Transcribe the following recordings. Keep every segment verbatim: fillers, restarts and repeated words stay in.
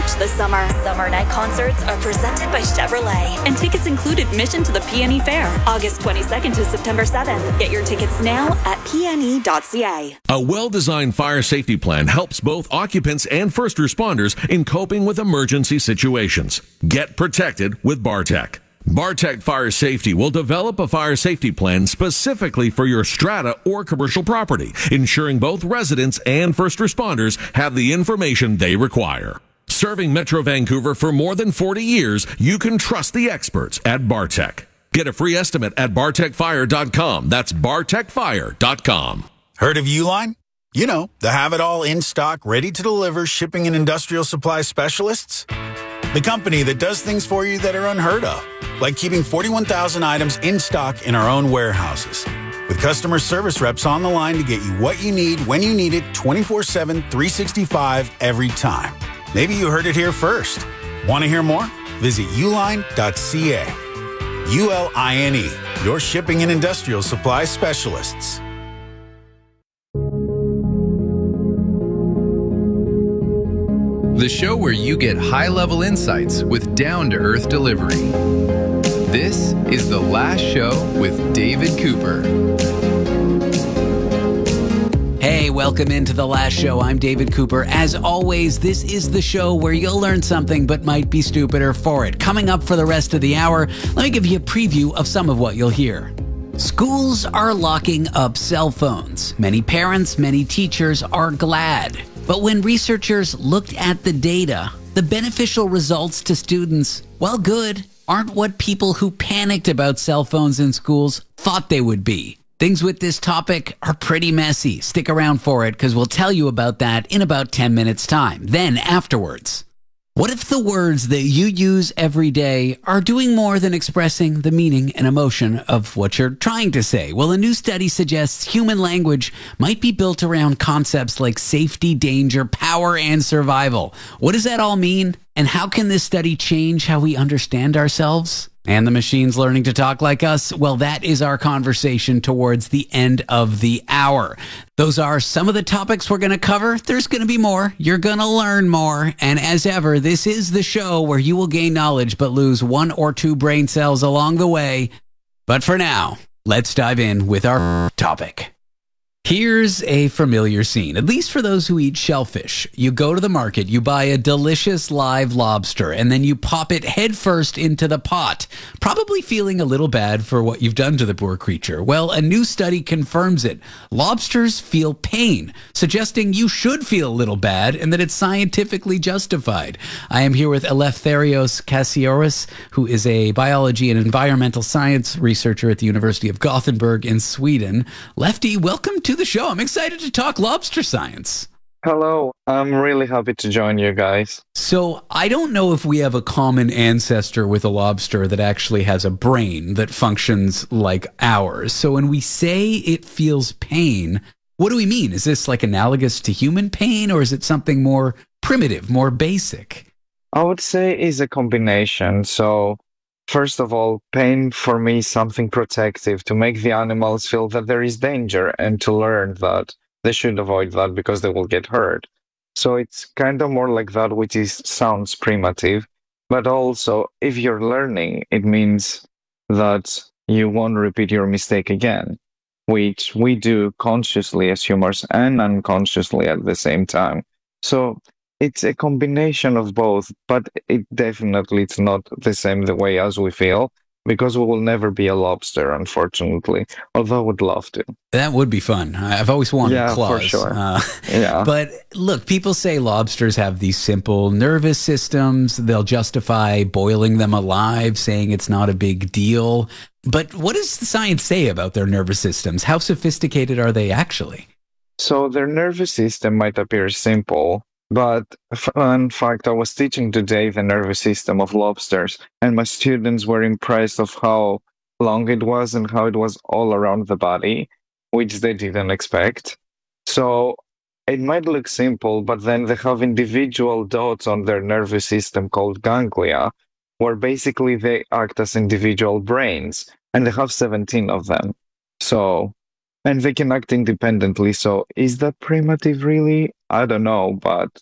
March this summer. Summer night concerts are presented by Chevrolet, and tickets include admission to the P N E Fair, August twenty-second to September seventh. Get your tickets now at P N E dot C A. A well-designed fire safety plan helps both occupants and first responders in coping with emergency situations. Get protected with Bartec. Bartec Fire Safety will develop a fire safety plan specifically for your strata or commercial property, ensuring both residents and first responders have the information they require. Serving Metro Vancouver for more than forty years, you can trust the experts at Bartec. Get a free estimate at bartec fire dot com. That's bartec fire dot com. Heard of Uline? You know, the have-it-all in-stock, ready-to-deliver shipping and industrial supply specialists. The company that does things for you that are unheard of, like keeping forty-one thousand items in stock in our own warehouses. With customer service reps on the line to get you what you need, when you need it, twenty-four seven, three sixty-five, every time. Maybe you heard it here first. Want to hear more? Visit uline dot c a. U L I N E, your shipping and industrial supply specialists. The show where you get high-level insights with down-to-earth delivery. This is The Last Show with David Cooper. Hey, welcome into The Last Show. I'm David Cooper. As always, this is the show where you'll learn something but might be stupider for it. Coming up for the rest of the hour, let me give you a preview of some of what you'll hear. Schools are locking up cell phones. Many parents, many teachers are glad. But when researchers looked at the data, the beneficial results to students, while good, aren't what people who panicked about cell phones in schools thought they would be. Things with this topic are pretty messy. Stick around for it because we'll tell you about that in about ten minutes' time. Then afterwards, what if the words that you use every day are doing more than expressing the meaning and emotion of what you're trying to say? Well, a new study suggests human language might be built around concepts like safety, danger, power, and survival. What does that all mean? And how can this study change how we understand ourselves? And the machines learning to talk like us? Well, that is our conversation towards the end of the hour. Those are some of the topics we're going to cover. There's going to be more. You're going to learn more. And as ever, this is the show where you will gain knowledge but lose one or two brain cells along the way. But for now, let's dive in with our topic. Here's a familiar scene, at least for those who eat shellfish. You go to the market, you buy a delicious live lobster, and then you pop it headfirst into the pot, probably feeling a little bad for what you've done to the poor creature. Well, a new study confirms it. Lobsters feel pain, suggesting you should feel a little bad and that it's scientifically justified. I am here with Eleftherios Kassiouris, who is a biology and environmental science researcher at the University of Gothenburg in Sweden. Lefty, welcome to the show. I'm excited to talk lobster science. Hello. I'm really happy to join you guys. So I don't know if we have a common ancestor with a lobster that actually has a brain that functions like ours. So when we say it feels pain, what do we mean? Is this like analogous to human pain, or is it something more primitive, more basic? I would say it's a combination. So first of all, pain for me is something protective to make the animals feel that there is danger and to learn that they should avoid that because they will get hurt. So it's kind of more like that, which is sounds primitive. But also, if you're learning, it means that you won't repeat your mistake again, which we do consciously as humans and unconsciously at the same time. So it's a combination of both, but it definitely it's not the same the way as we feel, because we will never be a lobster, unfortunately, although I would love to. That would be fun. I've always wanted yeah, claws. For sure. Uh, yeah. But look, people say lobsters have these simple nervous systems. They'll justify boiling them alive, saying it's not a big deal. But what does the science say about their nervous systems? How sophisticated are they actually? So their nervous system might appear simple, but in fact, I was teaching today the nervous system of lobsters, and my students were impressed of how long it was and how it was all around the body, which they didn't expect. So it might look simple, but then they have individual dots on their nervous system called ganglia, where basically they act as individual brains, and they have seventeen of them. So, and they can act independently. So is that primitive really? I don't know, but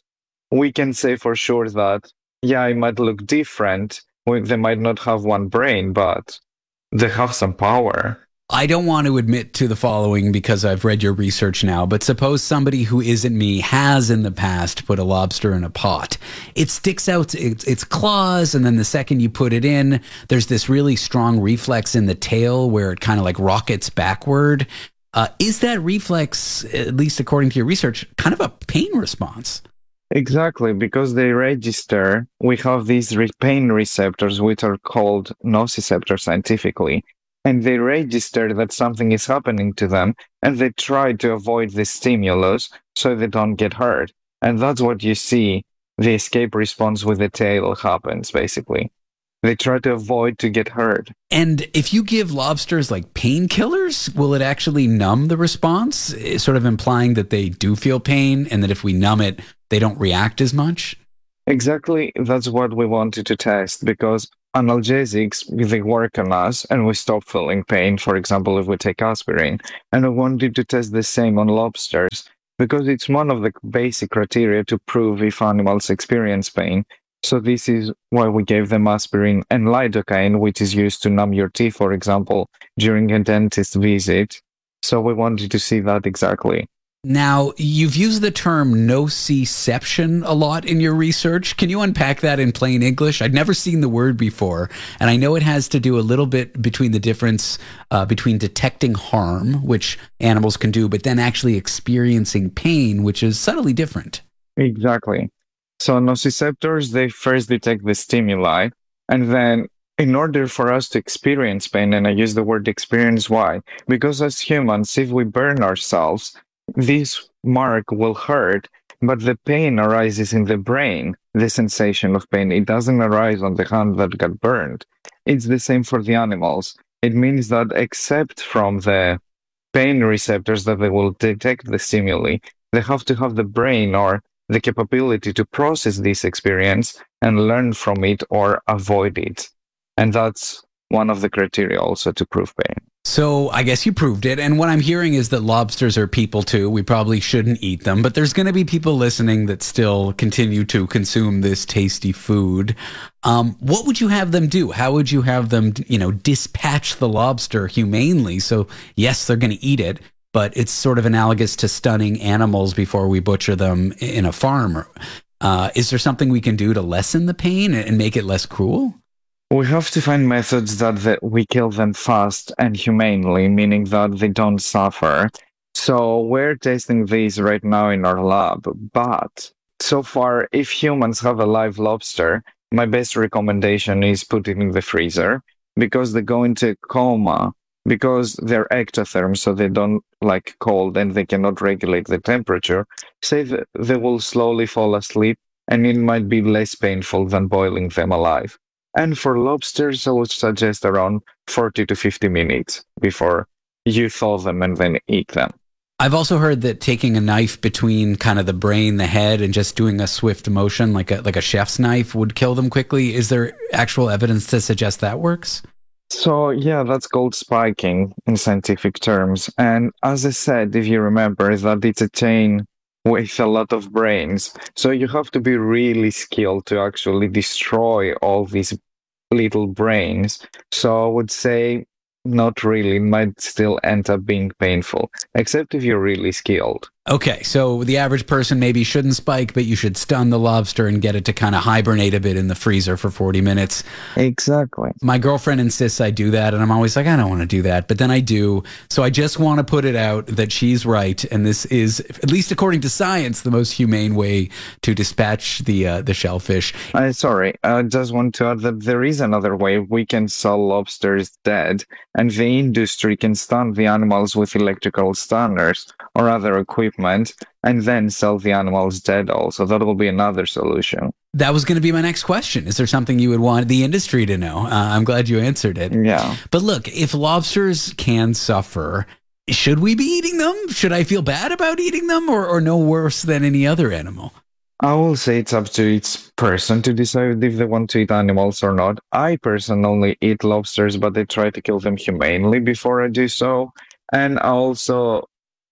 we can say for sure that, yeah, it might look different. We- They might not have one brain, but they have some power. I don't want to admit to the following because I've read your research now, but suppose somebody who isn't me has in the past put a lobster in a pot. It sticks out its, its claws, and then the second you put it in, there's this really strong reflex in the tail where it kind of like rockets backward. Uh, is that reflex, at least according to your research, kind of a pain response? Exactly, because they register, we have these re- pain receptors, which are called nociceptors scientifically, and they register that something is happening to them, and they try to avoid the stimulus so they don't get hurt. And that's what you see, the escape response with the tail happens, basically. They try to avoid to get hurt. And if you give lobsters like painkillers, will it actually numb the response? Sort of implying that they do feel pain and that if we numb it, they don't react as much? Exactly, that's what we wanted to test, because analgesics, they work on us and we stop feeling pain, for example, if we take aspirin. And I wanted to test the same on lobsters, because it's one of the basic criteria to prove if animals experience pain. So this is why we gave them aspirin and lidocaine, which is used to numb your teeth, for example, during a dentist visit. So we wanted to see that exactly. Now, you've used the term nociception a lot in your research. Can you unpack that in plain English? I'd never seen the word before, and I know it has to do a little bit between the difference uh, between detecting harm, which animals can do, but then actually experiencing pain, which is subtly different. Exactly. So nociceptors, they first detect the stimuli, and then in order for us to experience pain, and I use the word experience, why? Because as humans, if we burn ourselves, this mark will hurt, but the pain arises in the brain, the sensation of pain. It doesn't arise on the hand that got burned. It's the same for the animals. It means that except from the pain receptors that they will detect the stimuli, they have to have the brain or the capability to process this experience and learn from it or avoid it. And that's one of the criteria also to prove pain. So I guess you proved it. And what I'm hearing is that lobsters are people too. We probably shouldn't eat them, but there's going to be people listening that still continue to consume this tasty food. Um, what would you have them do? How would you have them, you know, dispatch the lobster humanely? So yes, they're going to eat it, but it's sort of analogous to stunning animals before we butcher them in a farm. Uh, is there something we can do to lessen the pain and make it less cruel? We have to find methods that the, we kill them fast and humanely, meaning that they don't suffer. So we're testing these right now in our lab. But so far, if humans have a live lobster, my best recommendation is put it in the freezer, because they go into coma, because they're ectotherms, so they don't like cold and they cannot regulate the temperature. Say that they will slowly fall asleep, and it might be less painful than boiling them alive. And for lobsters, I would suggest around forty to fifty minutes before you thaw them and then eat them. I've also heard that taking a knife between kind of the brain, the head, and just doing a swift motion like a like a chef's knife would kill them quickly. Is there actual evidence to suggest that works? So yeah, that's called spiking in scientific terms. And as I said, if you remember, that it's a chain with a lot of brains. So you have to be really skilled to actually destroy all these little brains. So I would say not really. It might still end up being painful, except if you're really skilled. Okay, so the average person maybe shouldn't spike, but you should stun the lobster and get it to kind of hibernate a bit in the freezer for forty minutes. Exactly. My girlfriend insists I do that, and I'm always like, I don't want to do that, but then I do. So I just want to put it out that she's right, and this is, at least according to science, the most humane way to dispatch the uh, the shellfish. Uh, sorry, I just want to add that there is another way. We can sell lobsters dead, and the industry can stun the animals with electrical stunners or other equipment, and then sell the animals dead also. That will be another solution. That was going to be my next question. Is there something you would want the industry to know? Uh, I'm glad you answered it. Yeah. But look, if lobsters can suffer, should we be eating them? Should I feel bad about eating them, or, or no worse than any other animal? I will say it's up to each person to decide if they want to eat animals or not. I personally eat lobsters, but I try to kill them humanely before I do so. And I also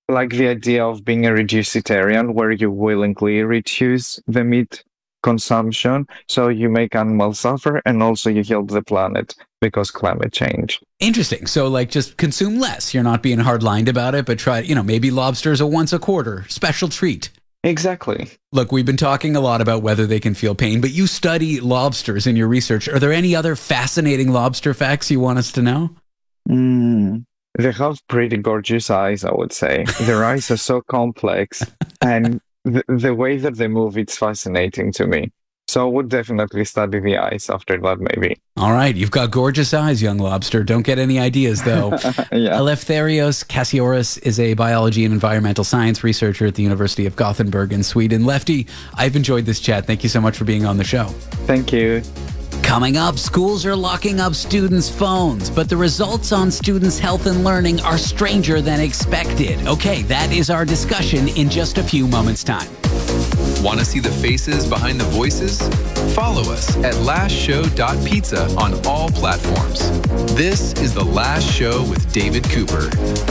like the idea of being a reducitarian, where you willingly reduce the meat consumption, so you make animals suffer and also you help the planet because climate change. Interesting. So, like, just consume less. You're not being hard-lined about it, but try, you know, maybe lobster's a once a quarter special treat. Exactly. Look, we've been talking a lot about whether they can feel pain, but you study lobsters in your research. Are there any other fascinating lobster facts you want us to know? Mm. They have pretty gorgeous eyes, I would say. Their eyes are so complex, and the, the way that they move, it's fascinating to me. So I would definitely study the eyes after that, maybe. All right. You've got gorgeous eyes, young lobster. Don't get any ideas, though. Yeah. Eleftherios Kassiouris is a biology and environmental science researcher at the University of Gothenburg in Sweden. Lefty, I've enjoyed this chat. Thank you so much for being on the show. Thank you. Coming up, schools are locking up students' phones, but the results on students' health and learning are stranger than expected. Okay, that is our discussion in just a few moments' time. Want to see the faces behind the voices? Follow us at last show dot pizza on all platforms. This is The Last Show with David Cooper.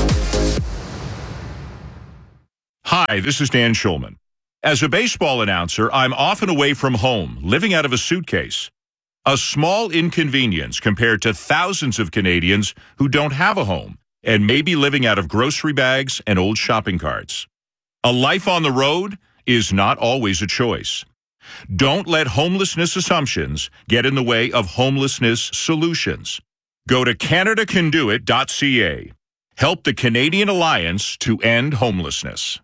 Hi, this is Dan Schulman. As a baseball announcer, I'm often away from home, living out of a suitcase. A small inconvenience compared to thousands of Canadians who don't have a home and may be living out of grocery bags and old shopping carts. A life on the road is not always a choice. Don't let homelessness assumptions get in the way of homelessness solutions. Go to Canada Can Do It dot C A. Help the Canadian Alliance to End Homelessness.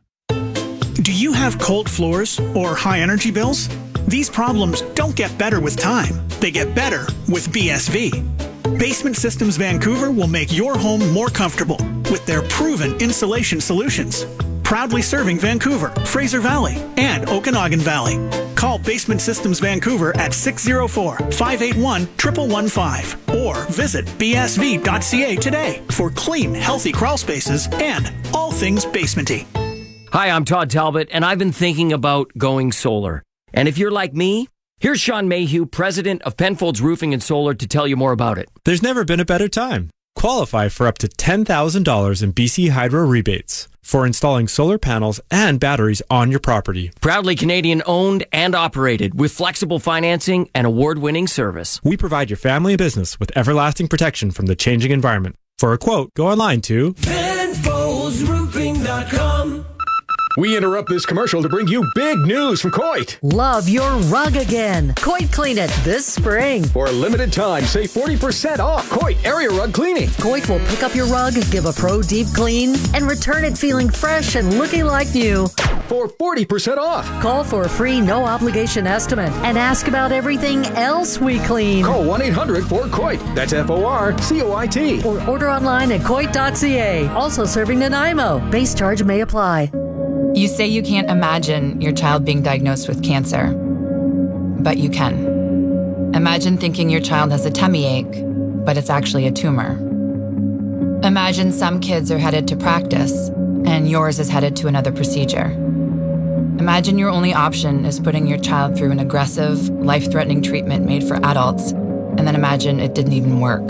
Do you have cold floors or high energy bills? These problems don't get better with time. They get better with B S V. Basement Systems Vancouver will make your home more comfortable with their proven insulation solutions. Proudly serving Vancouver, Fraser Valley, and Okanagan Valley. Call Basement Systems Vancouver at six oh four, five eight one, one one one five or visit B S V dot C A today for clean, healthy crawl spaces and all things basementy. Hi, I'm Todd Talbot, and I've been thinking about going solar. And if you're like me, here's Sean Mayhew, president of Penfolds Roofing and Solar, to tell you more about it. There's never been a better time. Qualify for up to ten thousand dollars in B C Hydro rebates for installing solar panels and batteries on your property. Proudly Canadian owned and operated with flexible financing and award-winning service. We provide your family and business with everlasting protection from the changing environment. For a quote, go online to Penfolds Roofing dot com. We interrupt this commercial to bring you big news from Coit. Love your rug again. Coit Clean It this spring. For a limited time, save forty percent off Coit Area Rug Cleaning. Coit will pick up your rug, give a pro deep clean, and return it feeling fresh and looking like new. For forty percent off. Call for a free no obligation estimate and ask about everything else we clean. Call one eight hundred four Coit. That's F O R C O I T. Or order online at coit dot C A. Also serving Nanaimo. Base charge may apply. You say you can't imagine your child being diagnosed with cancer, but you can. Imagine thinking your child has a tummy ache, but it's actually a tumor. Imagine some kids are headed to practice, and yours is headed to another procedure. Imagine your only option is putting your child through an aggressive, life-threatening treatment made for adults, and then imagine it didn't even work.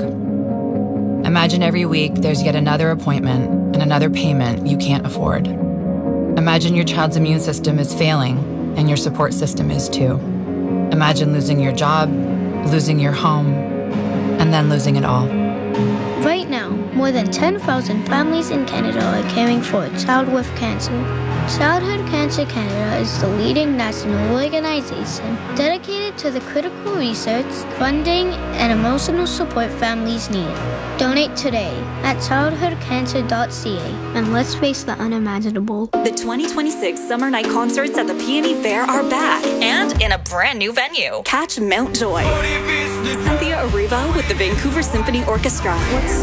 Imagine every week there's yet another appointment and another payment you can't afford. Imagine your child's immune system is failing, and your support system is too. Imagine losing your job, losing your home, and then losing it all. Right now, more than ten thousand families in Canada are caring for a child with cancer. Childhood Cancer Canada is the leading national organization dedicated to the critical research, funding, and emotional support families need. Donate today at childhood cancer dot C A and let's face the unimaginable. The twenty twenty-six Summer Night Concerts at the Peony Fair are back and in a brand new venue. Catch Mount Joy, Cynthia Erivo with the Vancouver Symphony Orchestra,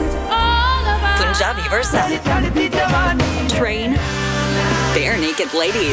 Punjabi Versa, Train, Bare Naked Ladies,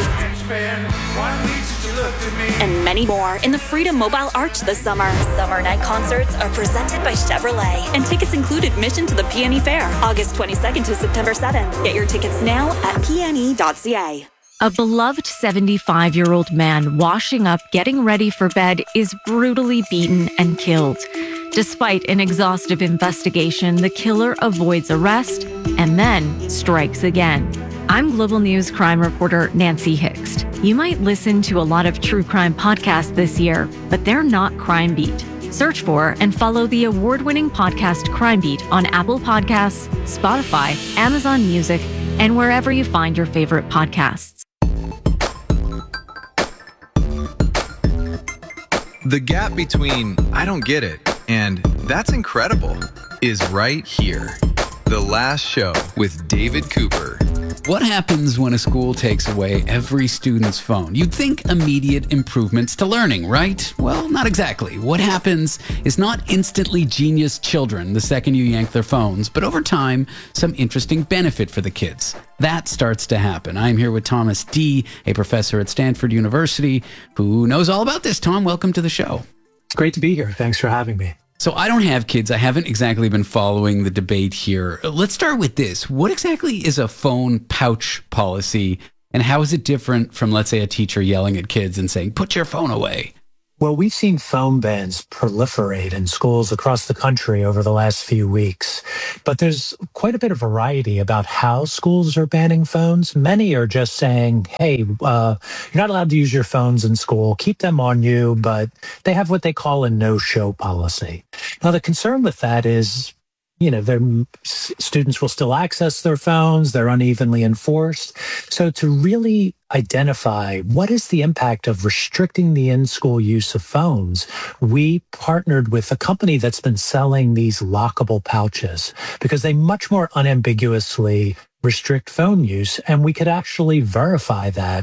and many more in the Freedom Mobile Arch this summer. Summer Night Concerts are presented by Chevrolet, and tickets include admission to the Peony Fair, August twenty-second to September seventh. Get your tickets now at P N E dot C A. A beloved seventy-five-year-old man washing up, getting ready for bed, is brutally beaten and killed. Despite an exhaustive investigation, the killer avoids arrest and then strikes again. I'm Global News crime reporter Nancy Hixt. You might listen to a lot of true crime podcasts this year, but they're not Crime Beat. Search for and follow the award-winning podcast Crime Beat on Apple Podcasts, Spotify, Amazon Music, and wherever you find your favorite podcasts. The gap between "I don't get it" and "that's incredible" is right here. The Last Show with David Cooper. What happens when a school takes away every student's phone? You'd think immediate improvements to learning, right? Well, not exactly. What happens is not instantly genius children the second you yank their phones, but over time, some interesting benefit for the kids. That starts to happen. I'm here with Thomas Dee, a professor at Stanford University, who knows all about this. Tom, welcome to the show. It's great to be here. Thanks for having me. So I don't have kids. I haven't exactly been following the debate here. Let's start with this. What exactly is a phone pouch policy, and how is it different from, let's say, a teacher yelling at kids and saying, "Put your phone away"? Well, we've seen phone bans proliferate in schools across the country over the last few weeks, but there's quite a bit of variety about how schools are banning phones. Many are just saying, hey, uh, you're not allowed to use your phones in school, keep them on you, but they have what they call a no-show policy. Now, the concern with that is, you know, their students will still access their phones. They're unevenly enforced. So to really identify what is the impact of restricting the in-school use of phones, we partnered with a company that's been selling these lockable pouches because they much more unambiguously restrict phone use. And we could actually verify that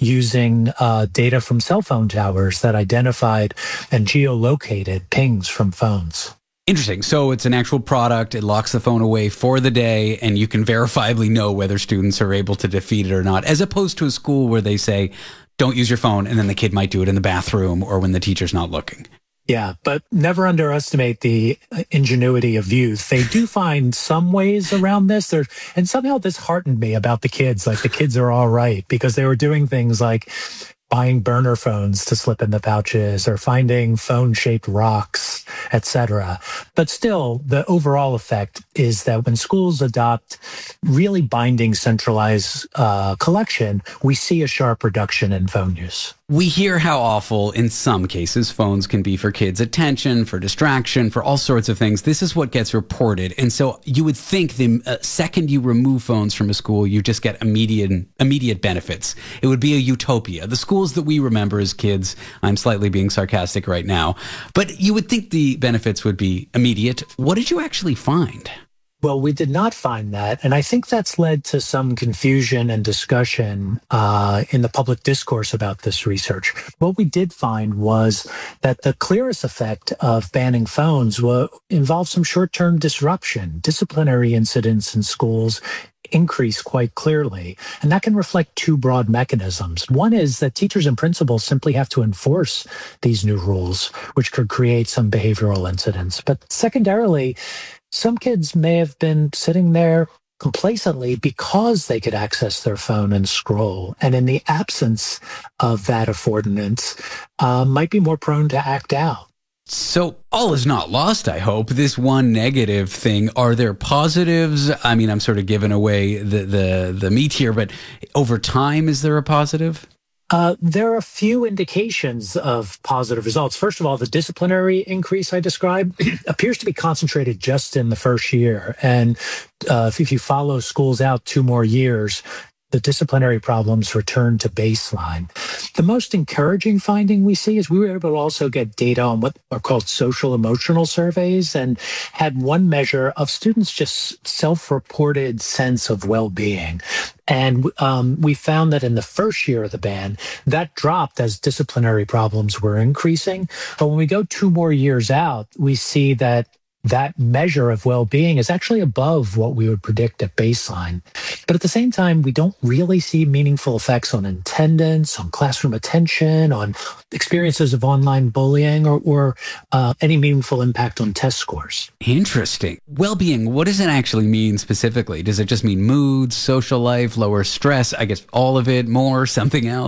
using uh, data from cell phone towers that identified and geolocated pings from phones. Interesting. So it's an actual product. It locks the phone away for the day, and you can verifiably know whether students are able to defeat it or not, as opposed to a school where they say, don't use your phone, and then the kid might do it in the bathroom or when the teacher's not looking. Yeah, but never underestimate the ingenuity of youth. They do find some ways around this. There, and somehow this heartened me about the kids. Like, the kids are all right because they were doing things like buying burner phones to slip in the pouches or finding phone-shaped rocks, et cetera. But still, the overall effect is that when schools adopt really binding centralized uh, collection, we see a sharp reduction in phone use. We hear how awful, in some cases, phones can be for kids' attention, for distraction, for all sorts of things. This is what gets reported. And so you would think the uh, second you remove phones from a school, you just get immediate immediate benefits. It would be a utopia. The schools that we remember as kids, I'm slightly being sarcastic right now, but you would think the benefits would be immediate. What did you actually find? Well, we did not find that. And I think that's led to some confusion and discussion uh, in the public discourse about this research. What we did find was that the clearest effect of banning phones will involve some short-term disruption. Disciplinary incidents in schools increase quite clearly. And that can reflect two broad mechanisms. One is that teachers and principals simply have to enforce these new rules, which could create some behavioral incidents. But secondarily, some kids may have been sitting there complacently because they could access their phone and scroll. And in the absence of that affordance, uh, might be more prone to act out. So all is not lost, I hope. This one negative thing, are there positives? I mean, I'm sort of giving away the, the, the meat here, but over time, is there a positive? Uh, there are a few indications of positive results. First of all, the disciplinary increase I described appears to be concentrated just in the first year. And uh, if you follow schools out two more years, the disciplinary problems return to baseline. The most encouraging finding we see is we were able to also get data on what are called social emotional surveys and had one measure of students' just self-reported sense of well-being. And um, we found that in the first year of the ban, that dropped as disciplinary problems were increasing. But when we go two more years out, we see that that measure of well-being is actually above what we would predict at baseline. But at the same time, we don't really see meaningful effects on attendance, on classroom attention, on experiences of online bullying, or, or uh, any meaningful impact on test scores. Interesting. Well-being, what does it actually mean specifically? Does it just mean mood, social life, lower stress? I guess all of it, more, something else?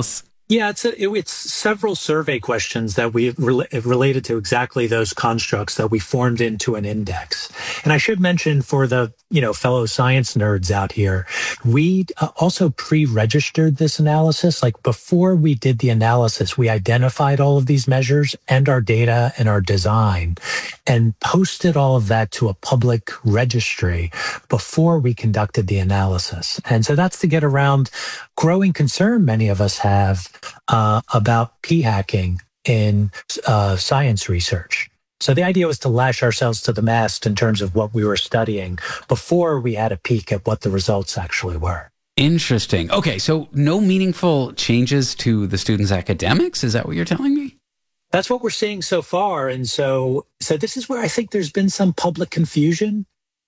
Yeah, it's a, it, it's several survey questions that we re- related to exactly those constructs that we formed into an index. And I should mention for the, you know, fellow science nerds out here, we uh, also pre-registered this analysis. Like before we did the analysis, we identified all of these measures and our data and our design and posted all of that to a public registry before we conducted the analysis. And so that's to get around growing concern many of us have uh, about p-hacking in uh, science research. So the idea was to lash ourselves to the mast in terms of what we were studying before we had a peek at what the results actually were. Interesting. Okay, so no meaningful changes to the students' academics? Is that what you're telling me? That's what we're seeing so far. And so, so this is where I think there's been some public confusion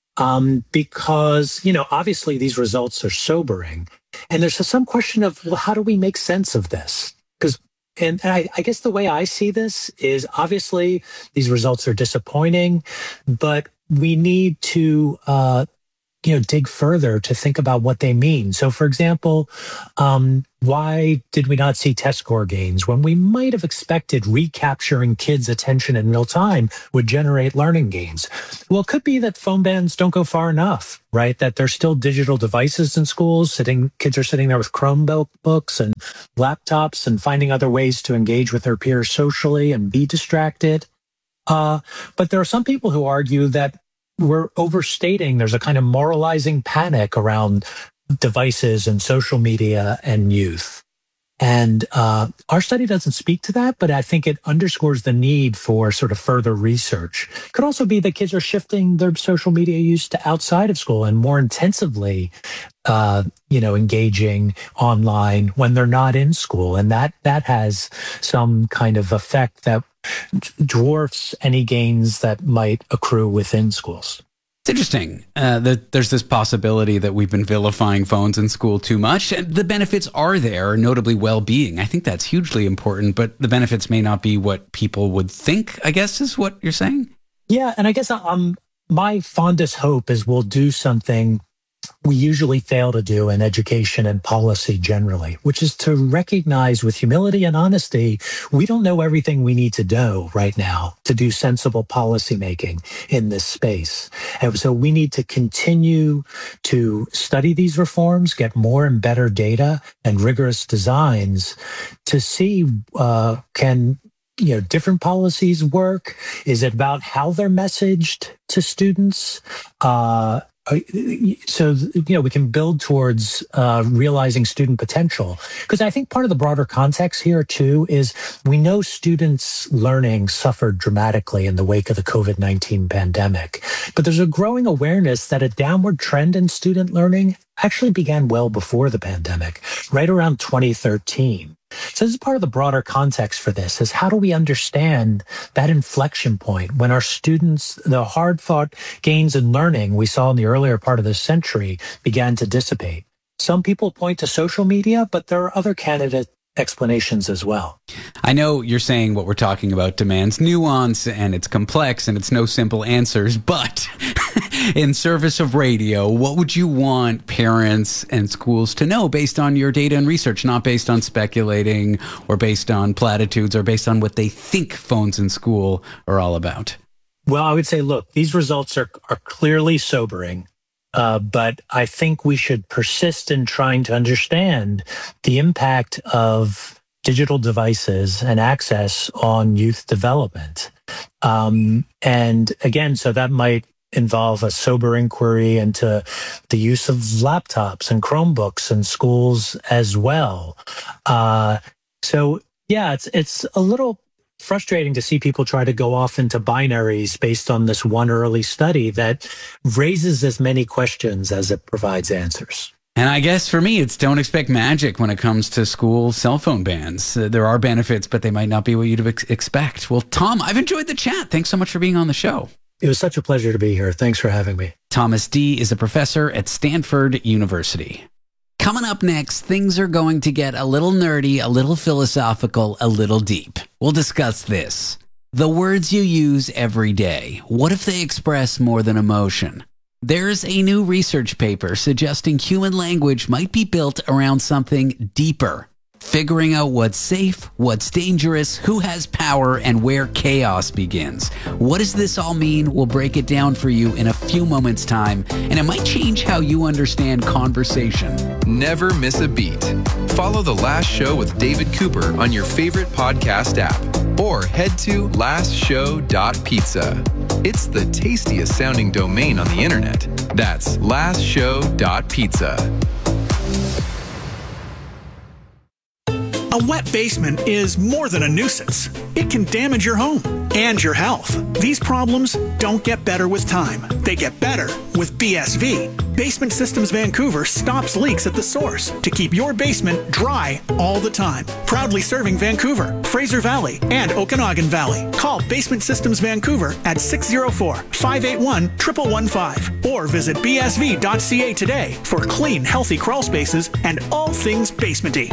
um, because, you know, obviously these results are sobering. And there's some question of, well, how do we make sense of this? Because, and, and I, I guess the way I see this is obviously these results are disappointing, but we need to, uh, you know, dig further to think about what they mean. So, for example, um, why did we not see test score gains when we might have expected recapturing kids' attention in real time would generate learning gains? Well, it could be that phone bans don't go far enough, right? That there's still digital devices in schools. Sitting kids are sitting there with Chromebooks and laptops and finding other ways to engage with their peers socially and be distracted. Uh, but there are some people who argue that we're overstating. There's a kind of moralizing panic around devices and social media and youth. And uh, our study doesn't speak to that, but I think it underscores the need for sort of further research. It could also be that kids are shifting their social media use to outside of school and more intensively, uh, you know, engaging online when they're not in school. And that that has some kind of effect that dwarfs any gains that might accrue within schools. It's interesting uh, that there's this possibility that we've been vilifying phones in school too much. The benefits are there, notably well-being. I think that's hugely important, but the benefits may not be what people would think, I guess is what you're saying? Yeah, and I guess um, my fondest hope is we'll do something we usually fail to do in education and policy generally, which is to recognize with humility and honesty, we don't know everything we need to know right now to do sensible policymaking in this space. And so we need to continue to study these reforms, get more and better data and rigorous designs to see uh, can you know, different policies work? Is it about how they're messaged to students? Uh, So, you know, we can build towards uh, realizing student potential. Because I think part of the broader context here, too, is we know students' learning suffered dramatically in the wake of the covid nineteen pandemic. But there's a growing awareness that a downward trend in student learning actually began well before the pandemic, right around twenty thirteen. So this is part of the broader context for this, is how do we understand that inflection point when our students, the hard-fought gains in learning we saw in the earlier part of this century began to dissipate? Some people point to social media, but there are other candidate explanations as well. I know you're saying what we're talking about demands nuance and it's complex and it's no simple answers, but in service of radio, what would you want parents and schools to know based on your data and research, not based on speculating or based on platitudes or based on what they think phones in school are all about? Well, I would say, look, these results are, are clearly sobering. Uh, but I think we should persist in trying to understand the impact of digital devices and access on youth development. Um, and again, so that might involve a sober inquiry into the use of laptops and Chromebooks in schools as well. Uh, so yeah, it's it's a little frustrating to see people try to go off into binaries based on this one early study that raises as many questions as it provides answers. And I guess for me, it's don't expect magic when it comes to school cell phone bans. Uh, there are benefits, but they might not be what you'd ex- expect. Well, Tom, I've enjoyed the chat. Thanks so much for being on the show. It was such a pleasure to be here. Thanks for having me. Thomas Dee is a professor at Stanford University. Coming up next, things are going to get a little nerdy, a little philosophical, a little deep. We'll discuss this. The words you use every day, what if they express more than emotion? There's a new research paper suggesting human language might be built around something deeper. Figuring out what's safe, what's dangerous, who has power, and where chaos begins. What does this all mean? We'll break it down for you in a few moments' time, and it might change how you understand conversation. Never miss a beat. Follow The Last Show with David Cooper on your favorite podcast app, or head to last show dot pizza. It's the tastiest sounding domain on the internet. That's last show dot pizza. A wet basement is more than a nuisance. It can damage your home and your health. These problems don't get better with time. They get better with B S V. Basement Systems Vancouver stops leaks at the source to keep your basement dry all the time. Proudly serving Vancouver, Fraser Valley, and Okanagan Valley. Call Basement Systems Vancouver at six oh four, five eight one, one one one five or visit b s v dot c a today for clean, healthy crawl spaces and all things basementy.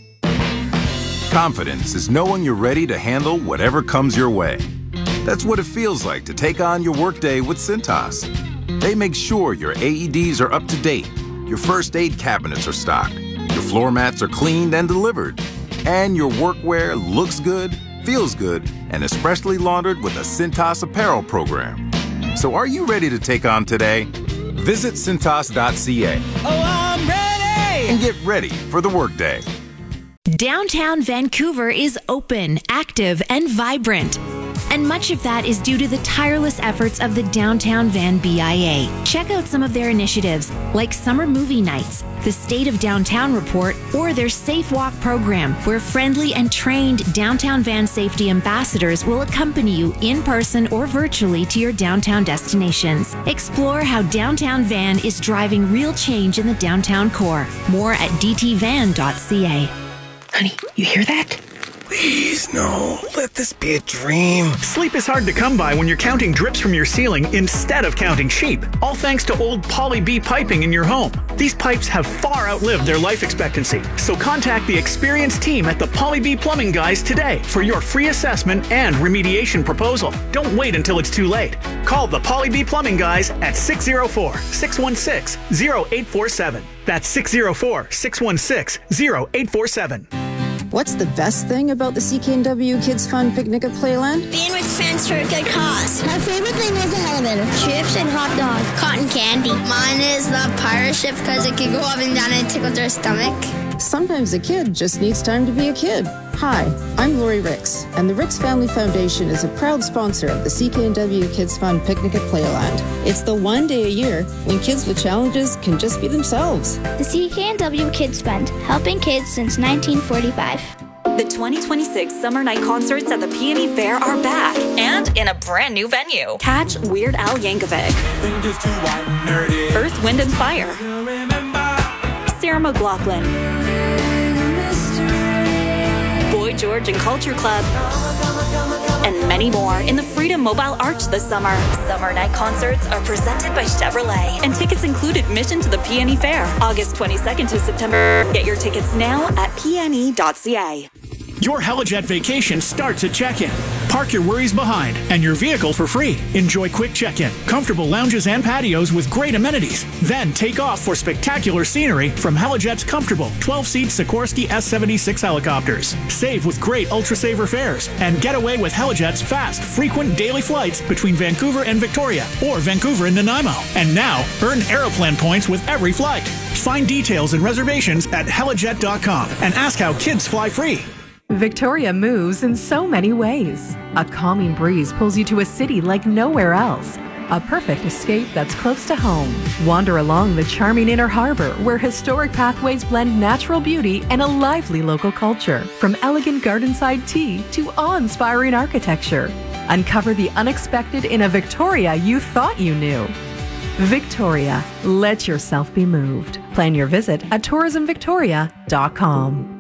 Confidence is knowing you're ready to handle whatever comes your way. That's what it feels like to take on your workday with Cintas. They make sure your A E Ds are up to date, your first aid cabinets are stocked, your floor mats are cleaned and delivered, and your workwear looks good, feels good, and is freshly laundered with a Cintas apparel program. So are you ready to take on today? Visit cintas dot c a. Oh, I'm ready! And get ready for the workday. Downtown Vancouver is open, active, and vibrant. And much of that is due to the tireless efforts of the Downtown Van B I A. Check out some of their initiatives, like Summer Movie Nights, the State of Downtown Report, or their Safe Walk program, where friendly and trained Downtown Van safety ambassadors will accompany you in person or virtually to your downtown destinations. Explore how Downtown Van is driving real change in the downtown core. More at d t van dot c a. Honey, you hear that? Please, no. Let this be a dream. Sleep is hard to come by when you're counting drips from your ceiling instead of counting sheep. All thanks to old Poly B piping in your home. These pipes have far outlived their life expectancy. So contact the experienced team at the Poly B Plumbing Guys today for your free assessment and remediation proposal. Don't wait until it's too late. Call the Poly B Plumbing Guys at six oh four, six one six, oh eight four seven. That's six oh four, six one six, oh eight four seven. What's the best thing about the C K N W Kids Fun Picnic at Playland? Being with friends for a good cause. My favorite thing was the elevator. Chips and hot dog. Cotton candy. Mine is the pirate ship because it can go up and down and tickle their stomach. Sometimes a kid just needs time to be a kid. Hi, I'm Lori Ricks, and the Ricks Family Foundation is a proud sponsor of the C K N W Kids Fun Picnic at Playland. It's the one day a year when kids with challenges can just be themselves. The C K N W Kids Fund, helping kids since nineteen forty-five. The twenty twenty-six Summer Night Concerts at the Peony Fair are back and in a brand new venue. Catch Weird Al Yankovic, Earth, Wind and Fire, Sarah McLachlan, Boy George and Culture Club, and many more in the Freedom Mobile Arch this summer. Summer Night Concerts are presented by Chevrolet, and tickets include admission to the Peony Fair, August twenty-second to September. Get your tickets now at p n e dot c a. Your Helijet vacation starts at check-in. Park your worries behind and your vehicle for free. Enjoy quick check-in, comfortable lounges and patios with great amenities. Then take off for spectacular scenery from Helijet's comfortable twelve-seat Sikorsky S seventy-six helicopters. Save with great Ultra-Saver fares and get away with Helijet's fast, frequent daily flights between Vancouver and Victoria or Vancouver and Nanaimo. And now, earn Aeroplan points with every flight. Find details and reservations at helijet dot com and ask how kids fly free. Victoria moves in so many ways. A calming breeze pulls you to a city like nowhere else. A perfect escape that's close to home. Wander along the charming Inner Harbor, where historic pathways blend natural beauty and a lively local culture. From elegant gardenside tea to awe-inspiring architecture. Uncover the unexpected in a Victoria you thought you knew. Victoria, let yourself be moved. Plan your visit at tourism victoria dot com.